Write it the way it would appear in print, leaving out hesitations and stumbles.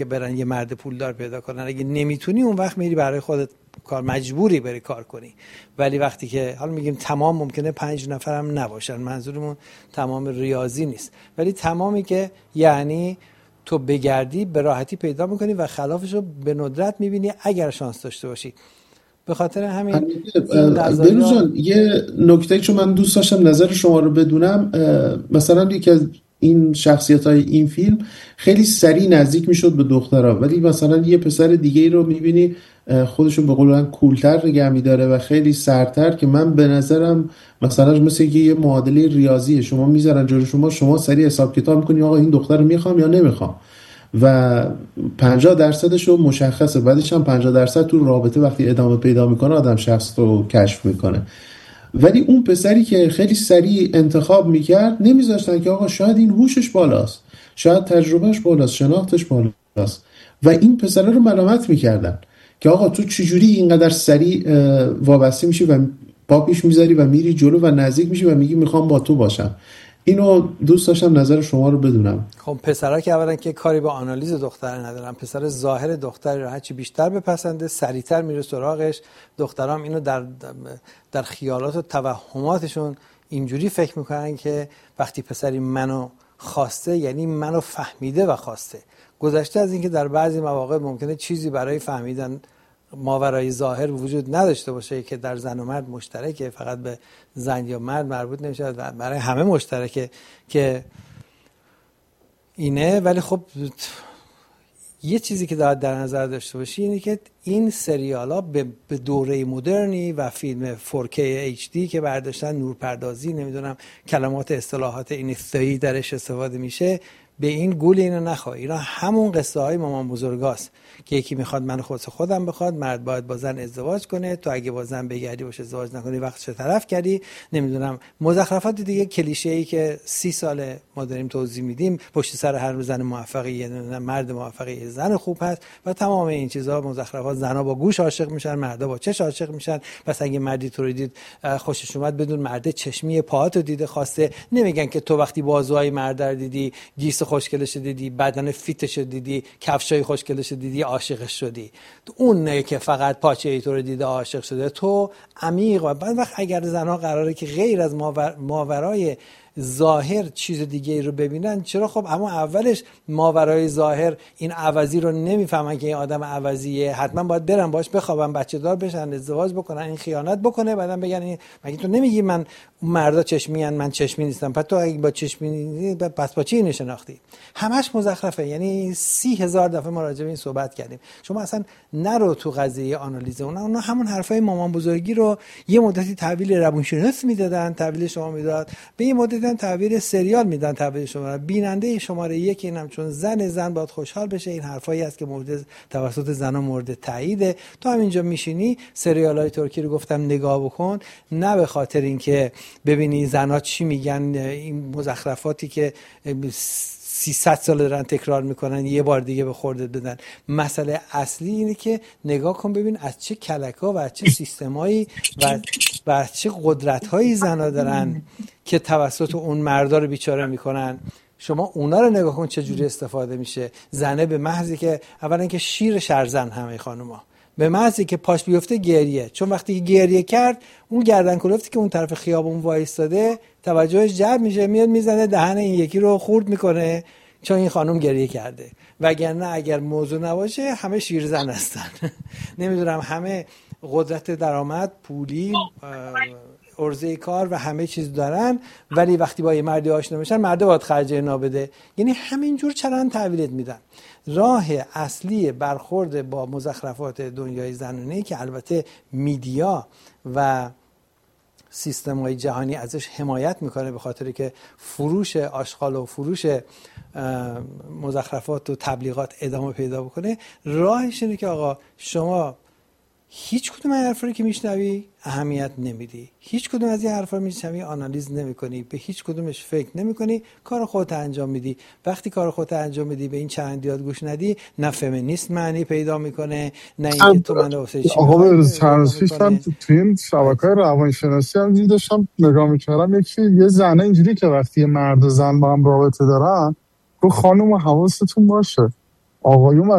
برن یه مرد پولدار پیدا کنن. اگه نمیتونی اون وقت میری برای خودت کار، مجبوری بری کار کنی. ولی وقتی که حالا میگیم تمام ممکنه 5 نفر هم نباشن، منظورمون تمام ریاضی نیست، ولی تمامی که یعنی تو بگردی به راحتی پیدا میکنی و خلافش رو به ندرت میبینی اگر شانس داشته باشی. به خاطر همین بهروز جان یه نکته چون من دوست داشتم نظر شما رو بدونم، مثلا یکی از این شخصیت‌های این فیلم خیلی سریع نزدیک میشد به دخترها، ولی مثلا یه پسر دیگه ای رو میبینی خودشون به قول من کولتر نگه میداره و خیلی سرتر، که من به نظرم مثلا مثل یه معادله ریاضیه، شما میذارن جلوی شما سریع حساب کتاب میکنی آقا این دختر رو میخوام یا نمیخوام و 50% رو مشخصه، بعدش هم 50% تو رابطه وقتی ادامه پیدا میکنه آدم شخص رو کشف میکنه. ولی اون پسری که خیلی سریع انتخاب میکرد نمیذاشتن که آقا شاید این هوشش بالاست، شاید تجربهش بالاست، شناختش بالاست، و این پسر رو ملامت میکردن که آقا تو چجوری اینقدر سریع وابسته میشی و پا پیش میذاری و میری جلو و نزدیک میشی و میگی میخوام با تو باشم. اینو دوست داشتم نظر شما رو بدونم. خب پسرها که اولا که کاری با آنالیز دختر ندارن، پسر ظاهر دختر رو هرچی بیشتر بپسنده سریعتر میره سراغش. دخترام اینو در خیالات و توهماتشون اینجوری فکر میکنن که وقتی پسری منو خواسته یعنی منو فهمیده و خواسته، گذشته از اینکه در بعضی مواقع ممکنه چیزی برای فهمیدن ماورای ظاهر وجود نداشته باشه که در زن و مرد مشترکه، فقط به زن یا مرد مربوط نمیشه، برای همه مشترکه که اینه. ولی خب یه چیزی که در نظر داشته باشی اینه که این سریال ها به دوره مدرنی و فیلم 4K HD که برداشتن، نورپردازی، نمیدونم کلمات اصطلاحات این ثایی درش استفاده میشه، به این گول اینو نخواه. اینا همون قصه های مامان بزرگاست که یکی میخواد من خودم بخواد، مرد باید با زن ازدواج کنه، تو اگه با زن بگردی باشه ازدواج نکنی وقتش طرف کردی، نمیدونم مزخرفات دیگه کلیشه‌ای که 30 سال ما داریم توضیح میدیم، پشت سر هر زن موفقی یه مرد موفقی زن خوب هست و تمام این چیزها مزخرفات. زنا با گوش عاشق میشن، مردا با چش عاشق میشن. پس اگه مردی تو رو دید خوشش اومد بدون مرد چشمی پاهاتو دیده خواسته. نمیگن که تو وقتی بازوهای مرد رو دیدی، گیس خوشگلش دیدی، بدن فیتش دیدی، کفشای خوشگلش دیدی، عاشقش شدی. اون نه که فقط پاچه ای تو رو دیده عاشق شده. تو عمیق. و بعد وقت اگر زنها قراره که غیر از ماورای ظاهر چیز دیگه ای رو ببینن، چرا؟ خب اما اولش ماورای ظاهر این عوضی رو نمیفهمن که این آدم عوضیه، حتما باید برن باش بخوابن، بچه دار بشن، ازدواج بکنن، این خیانت بکنه، بعدن بگن این مگه تو نمیگی من مردا چشمی ان، من چشمی نیستم، پس تو اگه با چشمی نیستی پس با چی اینو شناختی؟ همش مزخرفه. یعنی 30,000 دفعه ما راجع به این صحبت کردیم. شما اصلا نرو تو قضیه آنالیز. اونا همون حرفای مامان بزرگی رو یه مدتی تحویل روانشناس میدادن، تحویل شما میداد، به یه مدتی تحویل سریال میدن، تحویل شما بیننده شماره 1 اینم چون زن باید خوشحال بشه. این حرفایی است که مورد توسط زنا مورد تاییده. تو همینجا میشینی سریالای ترکی رو گفتم نگاه بکن، نه به خاطر اینکه ببینی زنا چی میگن، این مزخرفاتی که 300 سال دارن تکرار میکنن یه بار دیگه به خوردت بدن. مسئله اصلی اینه که نگاه کن ببین از چه کلکا و از چه سیستمایی و از چه قدرت‌هایی زنا دارن که توسط اون مردا رو بیچاره میکنن. شما اونا رو نگاه کن چجوری استفاده میشه. زنه به محضی که اولا که شیر شرزن همه خانوما، به محضی که پاش بیفته گریه، چون وقتی گریه کرد اون گردن کلفتی که اون طرف خیابون وایستاده توجهش جلب میشه، میاد میزنه دهن این یکی رو خورد میکنه چون این خانم گریه کرده. وگرنه اگر موضوع نباشه همه شیرزن هستن. نمیدونم همه قدرت درآمد، پولی، عرضه کار و همه چیز دارن، ولی وقتی با یه مردی آشنا میشن مرد باید خرج اینا بده. یعنی همینجور چرا تحویلت میدن. راه اصلی برخورد با مزخرفات دنیای زنانه‌ای که البته میدیا و سیستم‌های جهانی ازش حمایت میکنه به خاطر که فروش آشغال و فروش مزخرفات و تبلیغات ادامه پیدا بکنه، راهش اینه که آقا شما هیچ کدوم از حرفا رو که میشنوی اهمیت نمیدی، هیچ کدوم از این حرفا رو میشنوی آنالیز نمیکنی، به هیچ کدومش فکر نمیکنی، کار خودت انجام میدی. وقتی کار خودت انجام میدی به این چندیات گوش ندی، نه فمینیست معنی پیدا میکنه، نه اینکه تو من واسه چی آقا چند فیشم تو این شبکه‌های روانشناسی هم دیدم نگاه میکردم، یه زنه اینجوری که وقتی یه مرد و زن با هم رابطه دارن، تو خانم حواستون باشه آقایون